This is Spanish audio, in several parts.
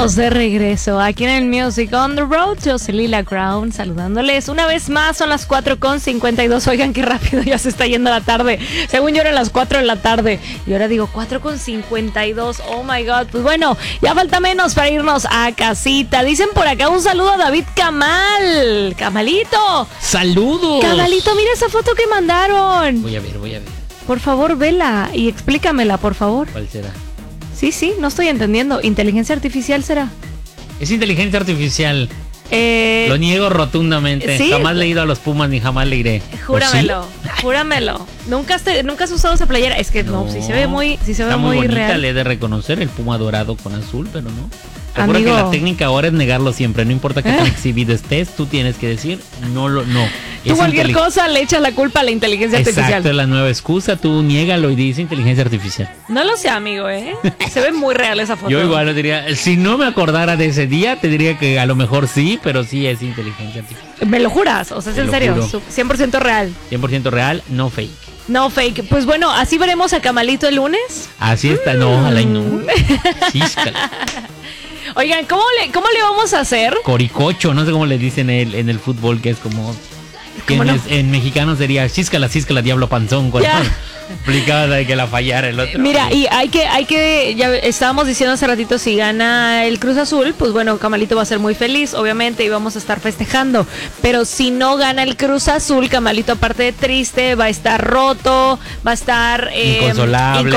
Estamos de regreso aquí en el Music on the Road. Yo soy Lila Crown, saludándoles una vez más. Son las 4:52. Oigan, qué rápido ya se está yendo la tarde. Según yo eran las 4 de la tarde. Y ahora digo 4:52. Oh my God. Pues bueno, ya falta menos para irnos a casita. Dicen por acá un saludo a David Camal. Camalito. ¡Saludos! Camalito, mira esa foto que mandaron. Voy a ver. Por favor, vela y explícamela, por favor. ¿Cuál será? Sí, no estoy entendiendo. ¿Inteligencia artificial será? Es inteligencia artificial. Lo niego rotundamente. ¿sí? Jamás le he ido a los Pumas ni jamás le iré. Júramelo, júramelo. ¿Nunca has usado esa playera? Es que no, sí se ve muy bonita, real. le he de reconocer el puma dorado con azul, pero no. Recuerda Amigo, que la técnica ahora es negarlo siempre. No importa qué tan exhibido estés, tú tienes que decir no. Tú cualquier cosa le echas la culpa a la inteligencia artificial. Exacto, es la nueva excusa. Tú niégalo y dice inteligencia artificial. No lo sé, amigo, Se ve muy real esa foto. Yo igual lo diría. Si no me acordara de ese día, te diría que a lo mejor sí, pero sí es inteligencia artificial. ¿Me lo juras? O sea, es en serio. Juro. 100% real. 100% real, no fake. No fake. Pues bueno, así veremos a Camalito el lunes. Así está. No, ojalá y no. Chíscala. Oigan, ¿cómo le vamos a hacer? Coricocho, no sé cómo le dicen en el fútbol, que es como... En mexicano sería chíscala, diablo panzón. Complicada de que la fallara el otro. Mira, y hay que, ya estábamos diciendo hace ratito, si gana el Cruz Azul, pues bueno, Camalito va a ser muy feliz, obviamente, y vamos a estar festejando. Pero si no gana el Cruz Azul, Camalito, aparte de triste, va a estar roto, va a estar inconsolable,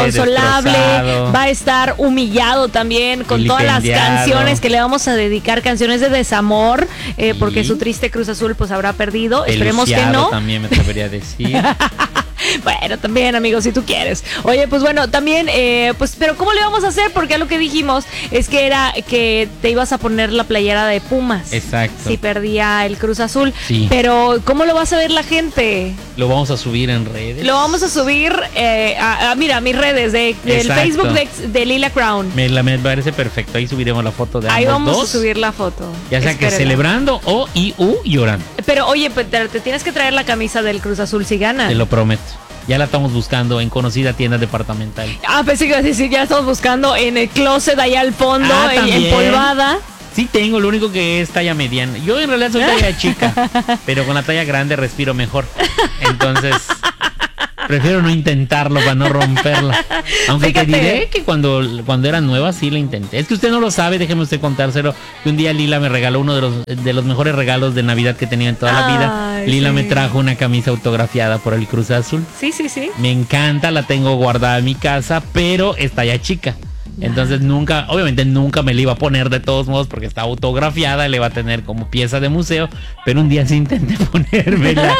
va a estar humillado también con todas las canciones que le vamos a dedicar, canciones de desamor, porque su triste Cruz Azul pues habrá perdido. Esperemos que no. También me atrevería a decir. Bueno, también, amigos, si tú quieres. Oye, pues bueno, también, pues, pero ¿cómo le vamos a hacer? Porque lo que dijimos es que era que te ibas a poner la playera de Pumas. Exacto. Si perdía el Cruz Azul. Sí. Pero, ¿cómo lo vas a ver la gente? Lo vamos a subir en redes. Lo vamos a subir mira, mis redes del Facebook de Lila Crown. Me parece perfecto. Ahí subiremos la foto de ambos. Ahí vamos dos. a subir la foto. Ya sea que celebrando o llorando. Pero, oye, te tienes que traer la camisa del Cruz Azul si gana. Te lo prometo. Ya la estamos buscando en conocida tienda departamental. Pensé que ibas a decir, ya estamos buscando en el closet allá al fondo, empolvada. Sí tengo, lo único que es talla mediana. Yo en realidad soy talla chica, pero con la talla grande respiro mejor. Entonces, prefiero no intentarlo para no romperla. Aunque Fíjate. Te diré que cuando era nueva sí la intenté. Es que usted no lo sabe, déjeme usted contárselo. Que un día Lila me regaló uno de los mejores regalos de Navidad que tenía en toda la vida. Lila me trajo una camisa autografiada por el Cruz Azul. Sí. Me encanta, la tengo guardada en mi casa, pero está ya chica. Entonces obviamente nunca me la iba a poner de todos modos porque está autografiada, le va a tener como pieza de museo, pero un día sí intenté ponérmela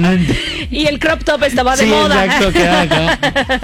y el crop top estaba de moda. Exacto, queda acá.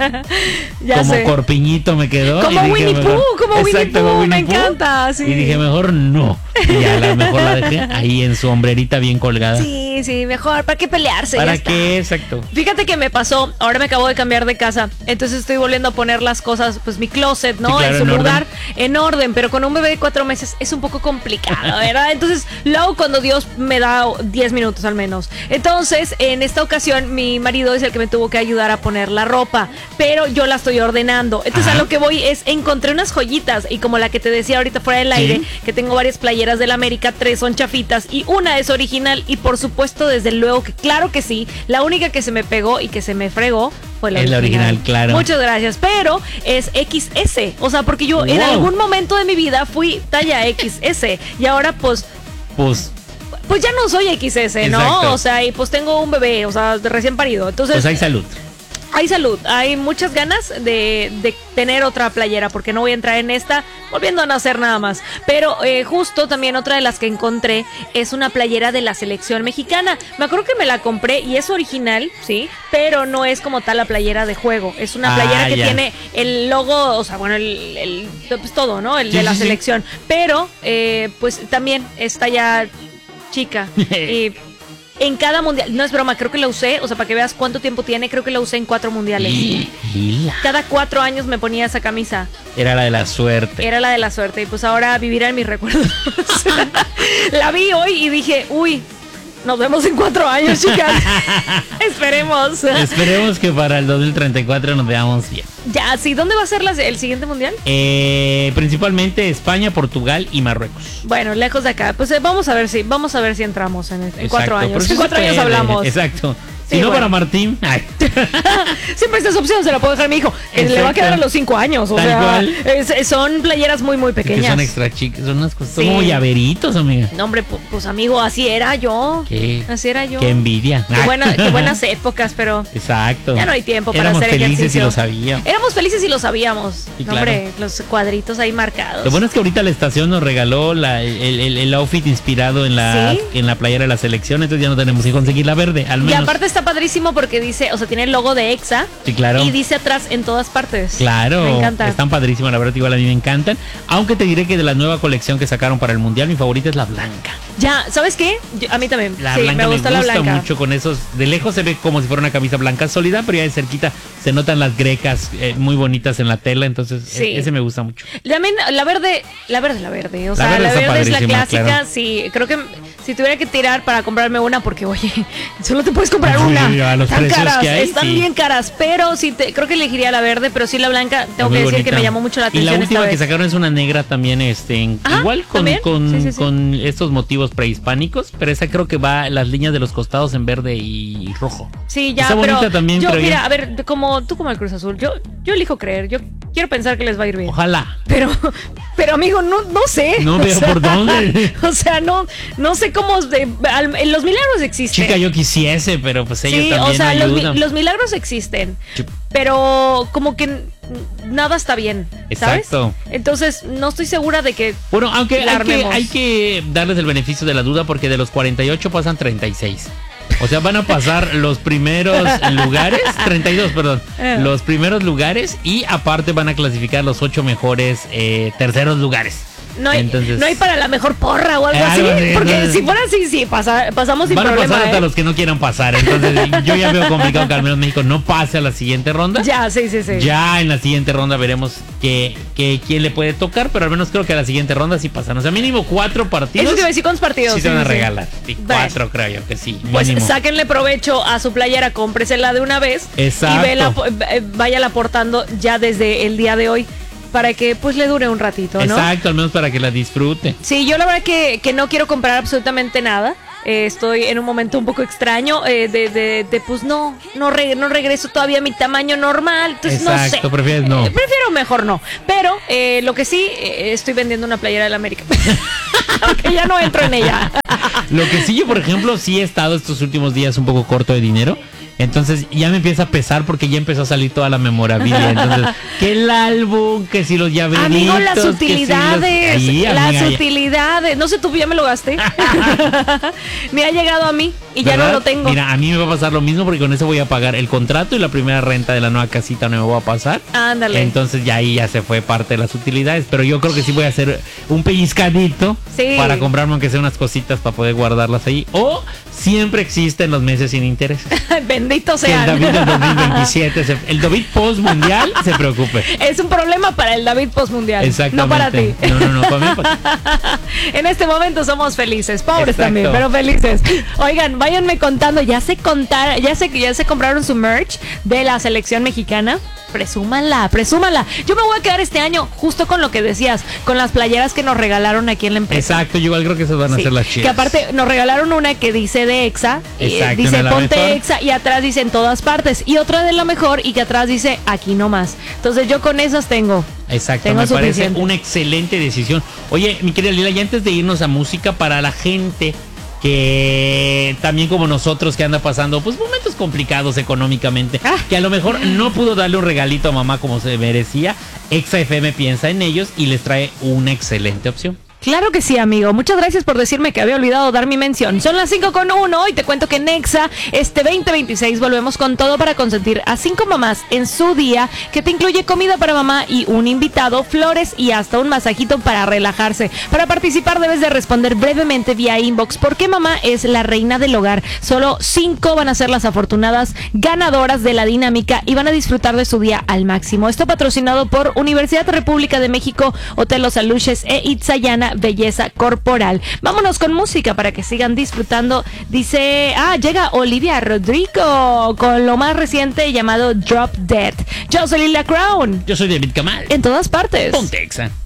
Como corpiñito me quedó. Como Winnie Pooh, me encanta. Sí. Y dije, mejor no. Y ya mejor la dejé ahí en su hombrerita bien colgada. Sí, mejor, ¿para qué pelearse? ¿Para qué? Exacto. Fíjate que me pasó, ahora me acabo de cambiar de casa, entonces estoy volviendo a poner las cosas, pues mi closet, ¿no? Sí, claro, en su lugar, en orden, pero con un bebé de 4 meses es un poco complicado, ¿verdad? Entonces lo hago cuando Dios me da 10 minutos al menos. Entonces, en esta ocasión, mi marido es el que me tuvo que ayudar a poner la ropa, pero yo la estoy ordenando. Entonces, a lo que voy es, encontré unas joyitas, y como la que te decía ahorita fuera del aire, que tengo varias playeras del América, 3 son chafitas, y una es original, y por supuesto, desde luego que claro que sí, la única que se me pegó y que se me fregó fue la original, claro. Muchas gracias, pero es XS, o sea, porque yo en algún momento de mi vida fui talla XS y ahora pues ya no soy XS, ¿no? Exacto. O sea, y pues tengo un bebé, o sea, recién parido, entonces pues hay salud. Hay salud, hay muchas ganas de tener otra playera, porque no voy a entrar en esta volviendo a nacer nada más. Pero justo también otra de las que encontré es una playera de la selección mexicana. Me acuerdo que me la compré y es original, sí, pero no es como tal la playera de juego. Es una playera que tiene el logo, o sea, bueno, pues todo, ¿no? El de la selección. Pero pues también está ya chica y... En cada mundial, no es broma, creo que la usé, o sea, para que veas cuánto tiempo tiene, creo que la usé en 4 mundiales. Cada 4 años me ponía esa camisa. Era la de la suerte. Y pues ahora vivirá en mis recuerdos. La vi hoy y dije, nos vemos en 4 años, chicas. Esperemos. Esperemos que para el 2034 nos veamos bien. Ya, sí. ¿Dónde va a ser el siguiente mundial? Principalmente España, Portugal y Marruecos. Bueno, lejos de acá. Pues vamos a ver si entramos en 4 años. En 4 años hablamos. Exacto. Sí, si no, bueno. Para Martín. Siempre estas opciones se la puedo dejar a mi hijo. Le va a quedar a los 5 años. O sea, son playeras muy, muy pequeñas. Que son extra chicas. Son unas cosas como Sí. llaveritos, amiga. No, hombre, pues amigo, así era yo. ¿Qué? Así era yo. Qué envidia. Qué buenas épocas, pero Exacto. ya no hay tiempo para Éramos hacer felices ejercicio. y lo sabíamos. Éramos felices y lo sabíamos. Sí, No, claro. hombre, los cuadritos ahí marcados. Lo bueno es que ahorita la estación nos regaló el outfit inspirado en ¿Sí? en la playera de la selección, entonces ya no tenemos que conseguir la verde, al Y menos. aparte está padrísimo porque dice, o sea, tiene el logo de EXA. Sí, claro. Y dice atrás en todas partes. Claro, Me encanta. están padrísimas, la verdad, igual a mí me encantan. Aunque te diré que de la nueva colección que sacaron para el Mundial, mi favorita es la blanca. Ya, ¿sabes qué? A mí también. La sí, blanca me gusta la blanca. mucho con esos. De lejos se ve como si fuera una camisa blanca sólida, pero ya de cerquita se notan las grecas muy bonitas en la tela, entonces Sí. ese me gusta mucho. También la verde. O sea, verde la está verde es la padrísima, clásica. claro. Sí, creo que si tuviera que tirar para comprarme una, porque oye, solo te puedes comprar Sí, una. a los Están precios caras, que hay, están sí. bien caras, pero sí creo que elegiría la verde, pero sí la blanca, tengo Muy que decir que bonita. me llamó mucho la Y atención. la última esta que vez. sacaron es una negra también, Ajá, igual ¿también? Sí. con estos motivos prehispánicos, pero esa creo que va las líneas de los costados en verde y rojo. Sí, ya, Está pero bonita también, yo, creo yo. mira, a ver, tú como el Cruz Azul, yo elijo creer, yo quiero pensar que les va a ir bien. Ojalá. Pero amigo, no sé. No O veo sea, por dónde. O sea, no sé cómo los milagros existen. Chica, yo quisiese, pero pues ellos Sí, también o sea, ayudan. los milagros existen, Sí. pero como que nada está bien, ¿sabes? Exacto. Entonces, no estoy segura de que Bueno, aunque la armemos. hay que darles el beneficio de la duda porque de los 48 pasan 36. O sea, van a pasar los primeros lugares, 32, perdón, los primeros lugares y aparte van a clasificar los 8 mejores terceros lugares. no hay Entonces, para la mejor porra o algo así, algo así, porque entonces- si fuera así, sí, pasamos sin van a problema, pasar hasta ¿eh? los que no quieran pasar. Entonces, yo ya veo complicado que al menos México no pase a la siguiente ronda. Ya, sí. Ya en la siguiente ronda veremos quién le puede tocar, pero al menos creo que a la siguiente ronda sí pasan. O sea, mínimo 4 partidos. Eso te iba a decir con los partidos. Sí se van a sí. regalar. Sí, Bueno. 4 creo yo que sí. Pues mínimo. sáquenle provecho a su playera, cómpresela de una vez. Exacto. Y váyala portando ya desde el día de hoy para que pues le dure un ratito, ¿no? Exacto, al menos para que la disfrute. Sí, yo la verdad que no quiero comprar absolutamente nada. Estoy en un momento un poco extraño pues no regreso todavía a mi tamaño normal. Entonces Exacto, no sé. prefieres no. Prefiero mejor no. Pero lo que sí, estoy vendiendo una playera de la América. Aunque ya no entro en ella. Lo que sí, yo por ejemplo, sí he estado estos últimos días un poco corto de dinero. Entonces ya me empieza a pesar porque ya empezó a salir toda la memorabilia. Entonces, que el álbum, que si los llaveritos. Amigo, las que si utilidades. Ahí, las amiga, ya. utilidades. No sé, tú ya me lo gasté. Me ha llegado a mí y ya ¿Verdad? no lo tengo. Mira, a mí me va a pasar lo mismo porque con eso voy a pagar el contrato y la primera renta de la nueva casita no me va a pasar. Ándale. Entonces ya ahí ya se fue parte de las utilidades. Pero yo creo que sí voy a hacer un pellizcadito Sí. para comprarme aunque sea unas cositas para poder guardarlas ahí. O siempre existen los meses sin interés. Bendito Que el sea. David del 2027, el David post mundial se preocupe. Es un problema para el David postmundial. Exactamente. No para ti. No, para mí. En este momento somos felices, pobres Exacto. también, pero felices. Oigan, váyanme contando, ya se compraron su merch de la selección mexicana. Presúmanla. Yo me voy a quedar este año justo con lo que decías, con las playeras que nos regalaron aquí en la empresa. Exacto, yo igual creo que esas van a Sí, ser las chidas. que aparte nos regalaron una que dice de EXA, Exacto, dice una de la ponte mejor. EXA y atrás dice en todas partes, y otra de la mejor y que atrás dice aquí nomás. Entonces yo con esas tengo. Exacto, Tengo me parece suficiente. una excelente decisión. Oye, mi querida Lila, y antes de irnos a música, para la gente que también como nosotros que anda pasando pues momentos complicados económicamente, que a lo mejor no pudo darle un regalito a mamá como se merecía, Exa FM piensa en ellos y les trae una excelente opción. Claro que sí, amigo. Muchas gracias por decirme que había olvidado dar mi mención. Son las 5:01 y te cuento que en Exa, este 2026, volvemos con todo para consentir a 5 mamás en su día, que te incluye comida para mamá y un invitado, flores y hasta un masajito para relajarse. Para participar debes de responder brevemente vía inbox por qué mamá es la reina del hogar. Solo 5 van a ser las afortunadas ganadoras de la dinámica y van a disfrutar de su día al máximo. Esto patrocinado por Universidad República de México, Hotel Los Aluches e Itzayana. belleza corporal. Vámonos con música para que sigan disfrutando. Dice, llega Olivia Rodrigo con lo más reciente llamado Drop Dead. Yo soy Lila Crown. Yo soy David Kamal. En todas partes. Ponte Exa.